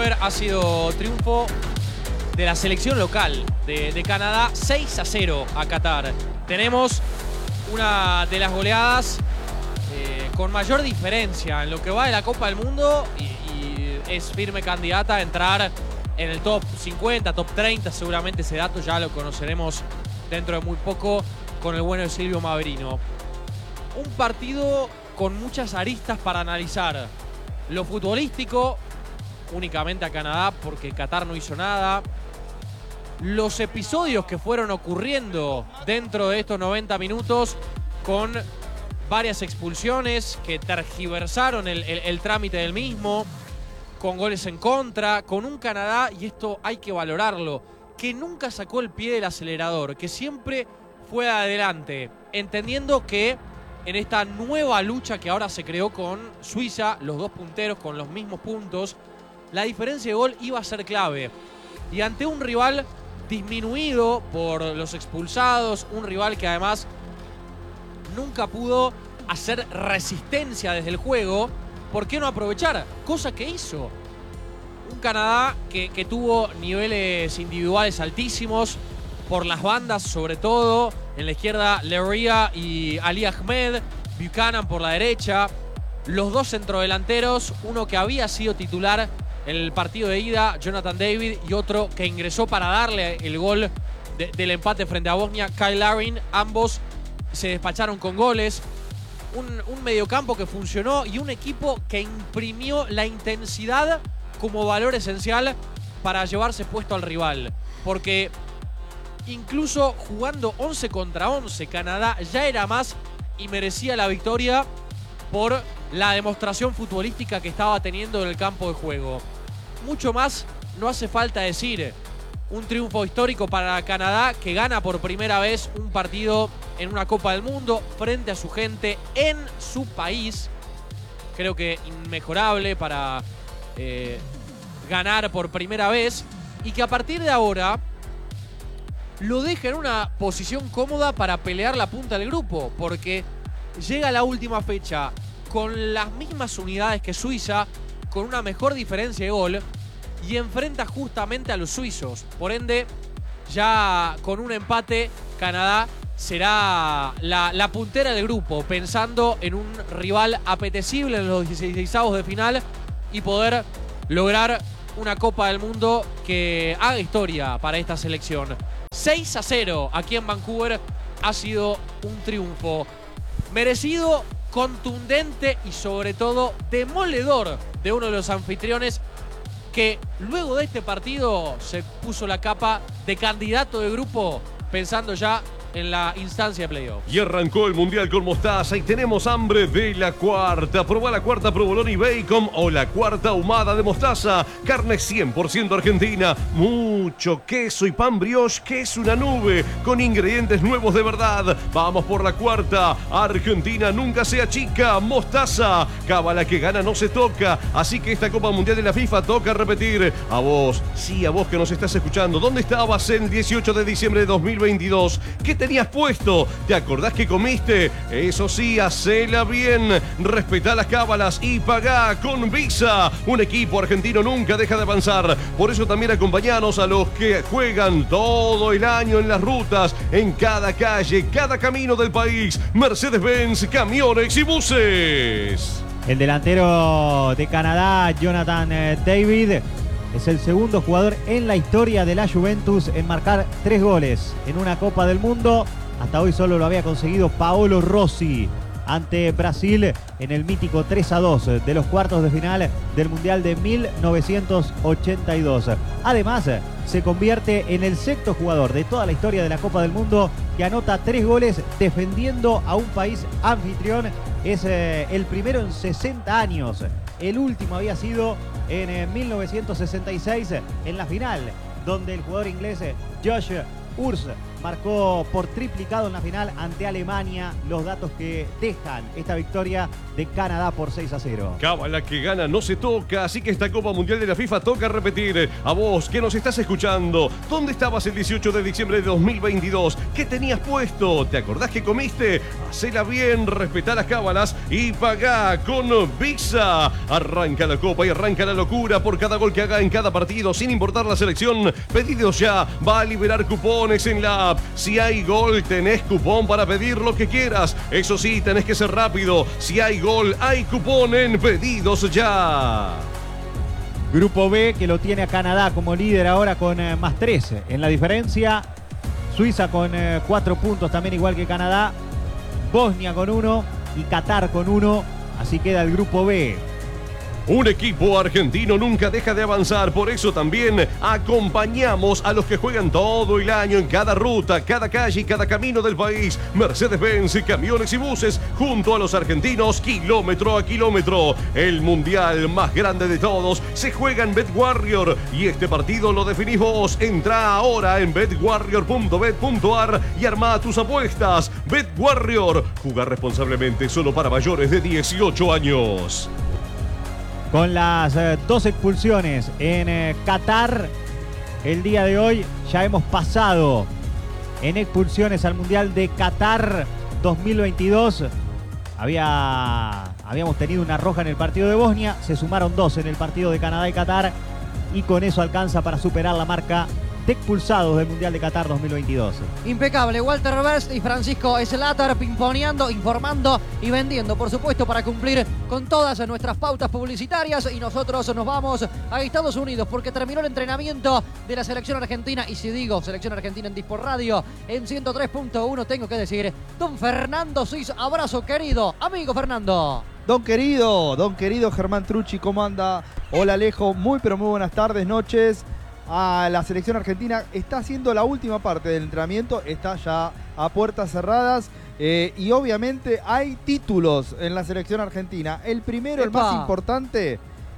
Vancouver ha sido triunfo de la selección local de Canadá, 6-0 a Qatar. Tenemos una de las goleadas con mayor diferencia en lo que va de la Copa del Mundo y es firme candidata a entrar en el top 50, top 30. Seguramente ese dato ya lo conoceremos dentro de muy poco con el bueno de Silvio Maverino. Un partido con muchas aristas para analizar. Lo futbolístico, únicamente a Canadá porque Qatar no hizo nada. Los episodios que fueron ocurriendo dentro de estos 90 minutos con varias expulsiones que tergiversaron el trámite del mismo, con goles en contra, con un Canadá, y esto hay que valorarlo, que nunca sacó el pie del acelerador, que siempre fue adelante, entendiendo que en esta nueva lucha que ahora se creó con Suiza, los dos punteros con los mismos puntos, la diferencia de gol iba a ser clave. Y ante un rival disminuido por los expulsados, un rival que además nunca pudo hacer resistencia desde el juego, ¿por qué no aprovechar? Cosa que hizo. Un Canadá que tuvo niveles individuales altísimos, por las bandas sobre todo, en la izquierda Leria y Ali Ahmed, Buchanan por la derecha, los dos centrodelanteros, uno que había sido titular en el partido de ida, Jonathan David, y otro que ingresó para darle el gol del empate frente a Bosnia, Kyle Larin. Ambos se despacharon con goles. Un mediocampo que funcionó y un equipo que imprimió la intensidad como valor esencial para llevarse puesto al rival. Porque incluso jugando 11 contra 11, Canadá ya era más y merecía la victoria por la demostración futbolística que estaba teniendo en el campo de juego. Mucho más no hace falta decir. Un triunfo histórico para Canadá, que gana por primera vez un partido en una Copa del Mundo frente a su gente en su país. Creo que inmejorable para ganar por primera vez, y que a partir de ahora lo deja en una posición cómoda para pelear la punta del grupo, porque llega la última fecha con las mismas unidades que Suiza, con una mejor diferencia de gol, y enfrenta justamente a los suizos. Por ende, ya con un empate, Canadá será la puntera del grupo, pensando en un rival apetecible en los 16avos de final y poder lograr una Copa del Mundo que haga historia para esta selección. 6-0 aquí en Vancouver ha sido un triunfo merecido, contundente y sobre todo demoledor de uno de los anfitriones, que luego de este partido se puso la capa de candidato de grupo pensando ya en la instancia de playoff. Y arrancó el Mundial con Mostaza y tenemos hambre de la cuarta. Probá la cuarta provolone y bacon o la cuarta ahumada de Mostaza. Carne 100% argentina, mucho queso y pan brioche que es una nube con ingredientes nuevos de verdad. Vamos por la cuarta. Argentina nunca se achica. Mostaza, cábala que gana no se toca. Así que esta Copa Mundial de la FIFA toca repetir. A vos, sí, a vos que nos estás escuchando, ¿dónde estabas el 18 de diciembre de 2022? ¿Qué tenías puesto? ¿Te acordás que comiste? Eso sí, hacela bien, respetá las cábalas y pagá con Visa. Un equipo argentino nunca deja de avanzar. Por eso también acompañanos a los que juegan todo el año en las rutas, en cada calle, cada camino del país. Mercedes-Benz, camiones y buses. El delantero de Canadá, Jonathan David, es el segundo jugador en la historia de la Juventus en marcar 3 goles en una Copa del Mundo. Hasta hoy solo lo había conseguido Paolo Rossi ante Brasil en el mítico 3-2 de los cuartos de final del Mundial de 1982. Además, se convierte en el sexto jugador de toda la historia de la Copa del Mundo que anota 3 goles defendiendo a un país anfitrión. Es el primero en 60 años. El último había sido en 1966 en la final, donde el jugador inglés Josh Hurst marcó por triplicado en la final ante Alemania. Los datos que dejan esta victoria de Canadá por 6-0. Cábala que gana no se toca, así que esta Copa Mundial de la FIFA toca repetir. A vos que nos estás escuchando, ¿dónde estabas el 18 de diciembre de 2022? ¿Qué tenías puesto? ¿Te acordás que comiste? Hacela bien, respetá las cábalas y pagá con Visa. Arranca la Copa y arranca la locura por cada gol que haga en cada partido, sin importar la selección. Pedidos ya, va a liberar cupones en la app. Si hay gol, tenés cupón para pedir lo que quieras. Eso sí, tenés que ser rápido. Si hay gol, hay cupón en Pedidos Ya. Grupo B, que lo tiene a Canadá como líder ahora con más 13 en la diferencia. Suiza con 4 puntos también igual que Canadá. Bosnia con 1 y Qatar con 1. Así queda el grupo B. Un equipo argentino nunca deja de avanzar, por eso también acompañamos a los que juegan todo el año en cada ruta, cada calle y cada camino del país. Mercedes-Benz, camiones y buses, junto a los argentinos, kilómetro a kilómetro. El mundial más grande de todos se juega en BetWarrior y este partido lo definís vos. Entrá ahora en betwarrior.bet.ar y armá tus apuestas. BetWarrior, jugar responsablemente, solo para mayores de 18 años. Con las 2 expulsiones en Qatar, el día de hoy ya hemos pasado en expulsiones al Mundial de Qatar 2022. Habíamos tenido una roja en el partido de Bosnia, se sumaron 2 en el partido de Canadá y Qatar y con eso alcanza para superar la marca de expulsados del Mundial de Qatar 2022. Impecable, Walter Best y Francisco Slater pimponeando, informando y vendiendo, por supuesto, para cumplir con todas nuestras pautas publicitarias. Y nosotros nos vamos a Estados Unidos porque terminó el entrenamiento de la selección argentina. Y si digo selección argentina en Disport Radio, en 103.1 tengo que decir, don Fernando Cis, abrazo querido, amigo Fernando. Don querido Germán Trucci, ¿cómo anda? Hola Alejo, muy pero muy buenas tardes, noches. A la selección argentina está haciendo la última parte del entrenamiento, está ya a puertas cerradas y obviamente hay títulos en la selección argentina. El primero, el más importante,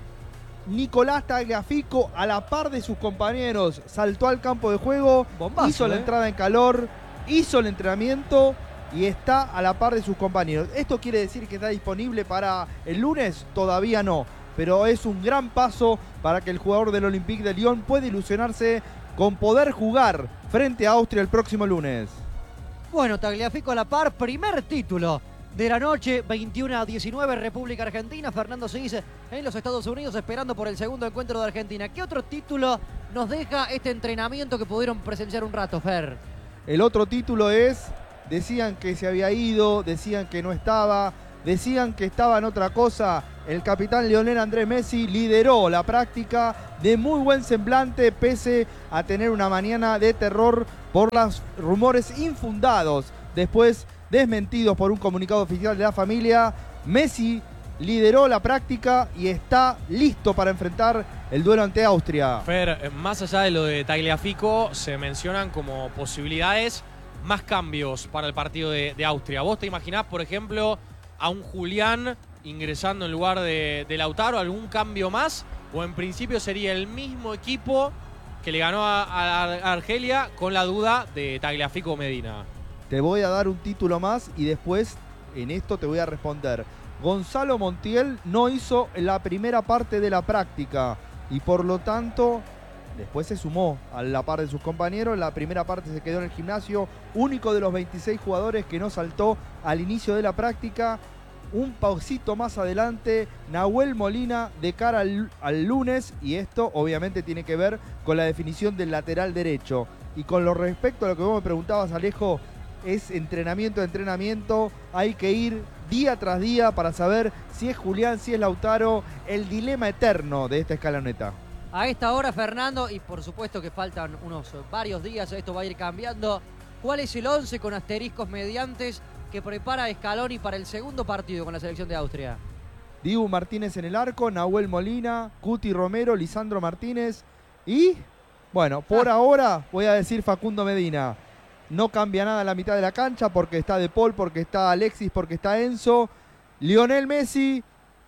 Nicolás Tagliafico, a la par de sus compañeros, saltó al campo de juego, hizo la entrada en calor, hizo el entrenamiento y está a la par de sus compañeros. ¿Esto quiere decir que está disponible para el lunes? Todavía no. Pero es un gran paso para que el jugador del Olympique de Lyon pueda ilusionarse con poder jugar frente a Austria el próximo lunes. Bueno, Tagliafico a la par, primer título de la noche, 21-19, República Argentina. Fernando Cis en los Estados Unidos esperando por el segundo encuentro de Argentina. ¿Qué otro título nos deja este entrenamiento que pudieron presenciar un rato, Fer? El otro título es, decían que se había ido, decían que no estaba, decían que estaba en otra cosa. El capitán Lionel Andrés Messi lideró la práctica de muy buen semblante pese a tener una mañana de terror por los rumores infundados, después desmentidos por un comunicado oficial de la familia. Messi lideró la práctica y está listo para enfrentar el duelo ante Austria. Fer, más allá de lo de Tagliafico, se mencionan como posibilidades más cambios para el partido de Austria. ¿Vos te imaginás, por ejemplo, a un Julián ingresando en lugar de Lautaro, algún cambio más? ¿O en principio sería el mismo equipo que le ganó a Argelia con la duda de Tagliafico o Medina? Te voy a dar un título más y después en esto te voy a responder. Gonzalo Montiel no hizo la primera parte de la práctica y por lo tanto después se sumó a la par de sus compañeros. La primera parte se quedó en el gimnasio, único de los 26 jugadores que no saltó al inicio de la práctica. Un pausito más adelante, Nahuel Molina de cara al lunes, y esto obviamente tiene que ver con la definición del lateral derecho. Y con lo respecto a lo que vos me preguntabas, Alejo, es entrenamiento, hay que ir día tras día para saber si es Julián, si es Lautaro, el dilema eterno de esta escaloneta. A esta hora, Fernando, y por supuesto que faltan unos varios días, esto va a ir cambiando. ¿Cuál es el 11 con asteriscos mediantes que prepara Scaloni para el segundo partido con la selección de Austria? Dibu Martínez en el arco, Nahuel Molina, Cuti Romero, Lisandro Martínez y, bueno, por ahora voy a decir Facundo Medina. No cambia nada en la mitad de la cancha porque está De Paul, porque está Alexis, porque está Enzo. Lionel Messi,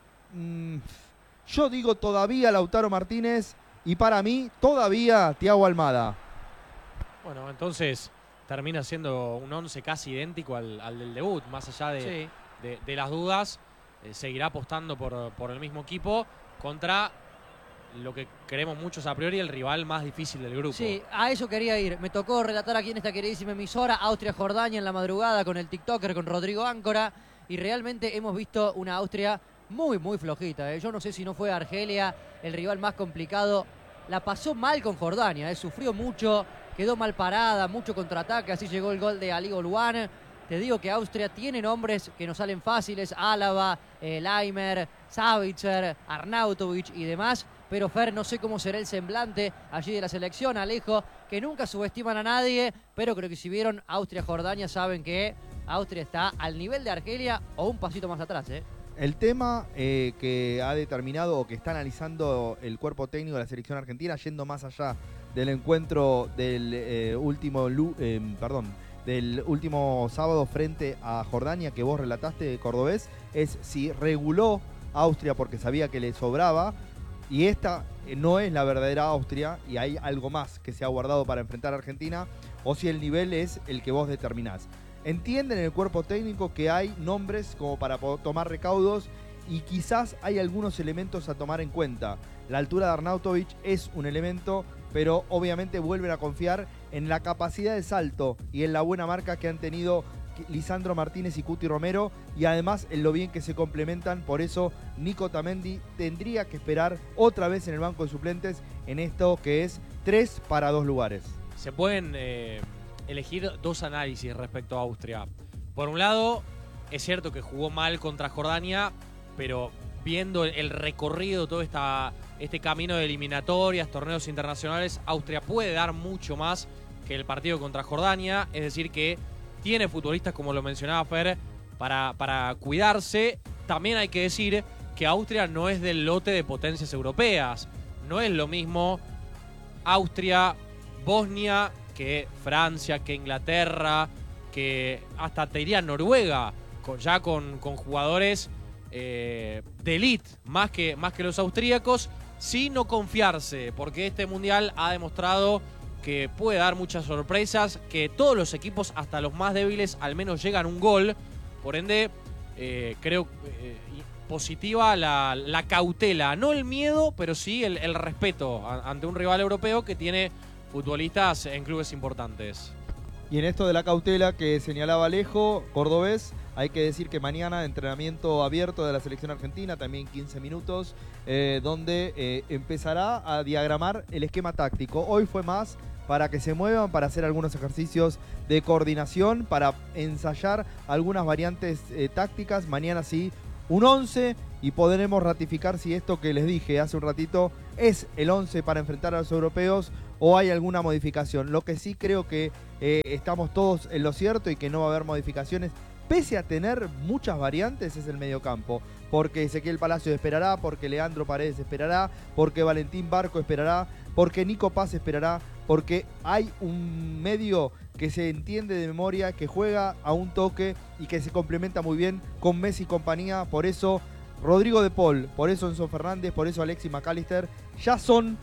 yo digo todavía Lautaro Martínez y para mí todavía Thiago Almada. Bueno, entonces termina siendo un 11 casi idéntico al del debut, más allá de, Sí. de las dudas. Seguirá apostando por el mismo equipo contra lo que creemos muchos a priori, el rival más difícil del grupo. Sí, a eso quería ir. Me tocó relatar aquí en esta queridísima emisora Austria-Jordania en la madrugada con el TikToker, con Rodrigo Áncora, y realmente hemos visto una Austria muy, muy flojita. Yo no sé si no fue Argelia el rival más complicado. La pasó mal con Jordania, sufrió mucho, quedó mal parada, mucho contraataque, así llegó el gol de Ali Golwan. Te digo que Austria tiene nombres que nos salen fáciles, Álava, Laimer, Savitzer, Arnautovic y demás, pero Fer, no sé cómo será el semblante allí de la selección, Alejo, que nunca subestiman a nadie, pero creo que si vieron Austria-Jordania saben que Austria está al nivel de Argelia o un pasito más atrás, El tema que ha determinado o que está analizando el cuerpo técnico de la selección argentina, yendo más allá del encuentro del del último sábado frente a Jordania que vos relataste, Cordobés, es si reguló Austria porque sabía que le sobraba, y esta no es la verdadera Austria y hay algo más que se ha guardado para enfrentar a Argentina, o si el nivel es el que vos determinás. Entienden en el cuerpo técnico que hay nombres como para tomar recaudos y quizás hay algunos elementos a tomar en cuenta. La altura de Arnautovic es un elemento, pero obviamente vuelven a confiar en la capacidad de salto y en la buena marca que han tenido Lisandro Martínez y Cuti Romero, y además en lo bien que se complementan. Por eso Nico Tamendi tendría que esperar otra vez en el banco de suplentes en esto que es 3 para 2 lugares. Se pueden elegir dos análisis respecto a Austria. Por un lado, es cierto que jugó mal contra Jordania, pero viendo el recorrido, todo este camino de eliminatorias, torneos internacionales, Austria puede dar mucho más que el partido contra Jordania. Es decir, que tiene futbolistas, como lo mencionaba Fer, para cuidarse. También hay que decir que Austria no es del lote de potencias europeas. No es lo mismo Austria, Bosnia, que Francia, que Inglaterra, que hasta te diría Noruega, con jugadores de elite, más que los austríacos. Sí, no confiarse, porque este mundial ha demostrado que puede dar muchas sorpresas, que todos los equipos, hasta los más débiles, al menos llegan a un gol. Por ende, creo positiva la cautela, no el miedo, pero sí el respeto ante un rival europeo que tiene futbolistas en clubes importantes. Y en esto de la cautela que señalaba Alejo, Cordobés, hay que decir que mañana entrenamiento abierto de la selección argentina, también 15 minutos, donde empezará a diagramar el esquema táctico. Hoy fue más para que se muevan, para hacer algunos ejercicios de coordinación, para ensayar algunas variantes tácticas. Mañana sí, un 11, y podremos ratificar si esto que les dije hace un ratito es el 11 para enfrentar a los europeos o hay alguna modificación. Lo que sí creo que estamos todos en lo cierto y que no va a haber modificaciones, pese a tener muchas variantes, es el mediocampo. Porque Ezequiel Palacios esperará, porque Leandro Paredes esperará, porque Valentín Barco esperará, porque Nico Paz esperará, porque hay un medio que se entiende de memoria, que juega a un toque y que se complementa muy bien con Messi y compañía. Por eso Rodrigo de Paul, por eso Enzo Fernández, por eso Alexis McAllister, ya son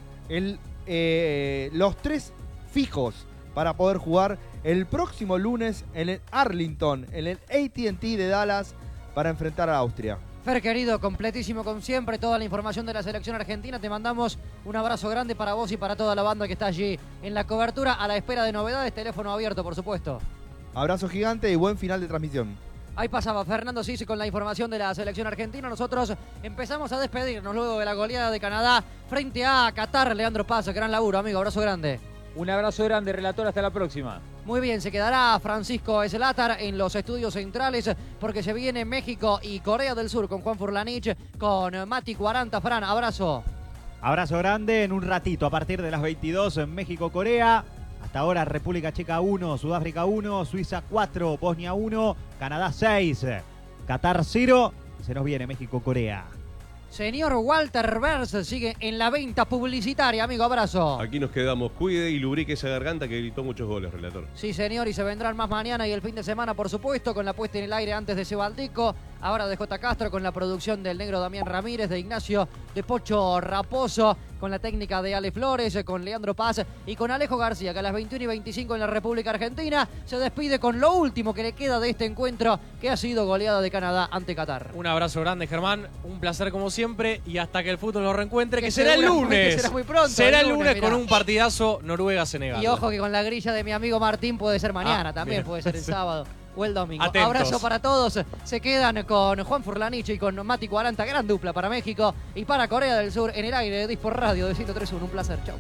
los 3 fijos para poder jugar el próximo lunes en el Arlington, en el AT&T de Dallas, para enfrentar a Austria. Fer, querido, completísimo como siempre, toda la información de la selección argentina. Te mandamos un abrazo grande para vos y para toda la banda que está allí en la cobertura, a la espera de novedades. Teléfono abierto, por supuesto. Abrazo gigante y buen final de transmisión. Ahí pasaba Fernando Sisi con la información de la selección argentina. Nosotros empezamos a despedirnos luego de la goleada de Canadá frente a Qatar. Leandro Paz, gran laburo, amigo, abrazo grande. Un abrazo grande, relator, hasta la próxima. Muy bien, se quedará Francisco Slatar en los estudios centrales porque se viene México y Corea del Sur con Juan Furlanich, con Mati 40. Fran, abrazo. Abrazo grande, en un ratito, a partir de las 22 en México-Corea. Hasta ahora República Checa 1, Sudáfrica 1, Suiza 4, Bosnia 1, Canadá 6, Qatar 0. Se nos viene México-Corea. Señor Walter Bers sigue en la venta publicitaria, amigo, abrazo. Aquí nos quedamos. Cuide y lubrique esa garganta que gritó muchos goles, relator. Sí, señor, y se vendrán más mañana y el fin de semana, por supuesto, con la puesta en el aire antes de Cebaldico. ahora de J. Castro, con la producción del negro Damián Ramírez, de Ignacio de Pocho Raposo, con la técnica de Ale Flores, con Leandro Paz y con Alejo García, que a las 21:25 en la República Argentina se despide con lo último que le queda de este encuentro, que ha sido goleada de Canadá ante Qatar. Un abrazo grande, Germán. Un placer como siempre. Y hasta que el fútbol nos reencuentre, que será el seguramente lunes. será muy pronto. Será el lunes mirá. con un partidazo Noruega-Senegal. Y ojo que con la grilla de mi amigo Martín puede ser mañana, también bien. puede ser el sábado o el domingo. Atentos. Abrazo para todos. Se quedan con Juan Furlanich y con Mati Cuaranta, gran dupla para México y para Corea del Sur en el aire de Dispor Radio de 103.1. Un placer. Chau.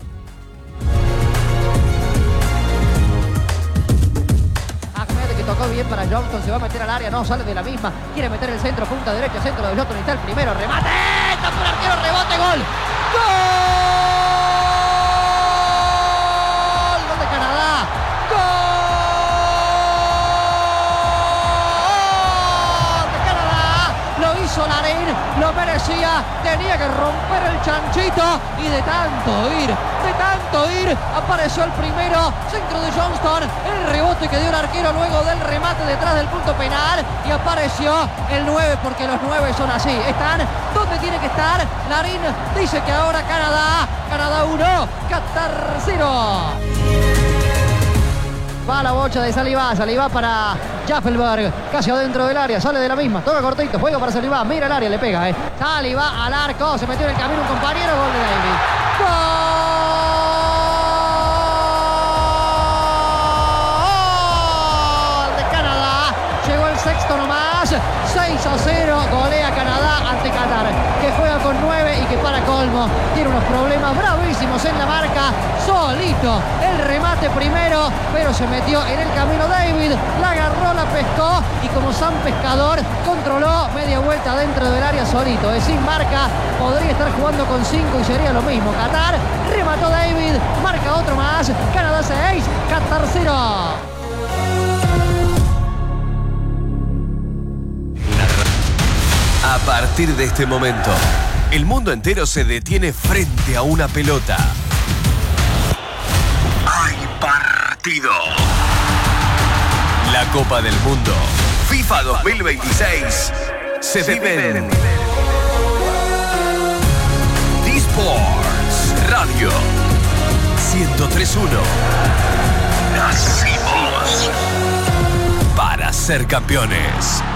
Ahmed, que tocó bien para Johnston, se va a meter al área, no sale de la misma, quiere meter el centro, punta derecha, centro de Johnston, está el primero, remate, tapó el arquero, rebote, gol. ¡Gol de Canadá! ¡Gol de Canadá! Lo hizo Larín, lo merecía, tenía que romper el chanchito y de tanto ir, apareció el primero, centro de Johnston, el rebote que dio el arquero luego del remate detrás del punto penal y apareció el 9 porque los 9 son así, están donde tiene que estar. Larín dice que ahora Canadá 1, Qatar 0. Va la bocha de Saliba para Jaffelberg, casi adentro del área, sale de la misma, toca cortito, juega para Saliba, mira el área, le pega, Saliba al arco, se metió en el camino un compañero, gol de David. ¡Gol de Canadá! Llegó el sexto nomás, 6-0, golea Canadá ante Qatar, que juega con 9 y que para colmo tiene unos problemas bravísimos en la marca, solito el remate primero, pero se metió en el camino David, la agarró, la pescó y como San Pescador controló media vuelta dentro del área solito, sin marca, podría estar jugando con 5 y sería lo mismo. Qatar, remató David, marca otro más, Canadá 6, Qatar 0. A partir de este momento, el mundo entero se detiene frente a una pelota. ¡Hay partido! La Copa del Mundo, FIFA 2026, se vive en Disports Radio 103.1. Nacimos para ser campeones.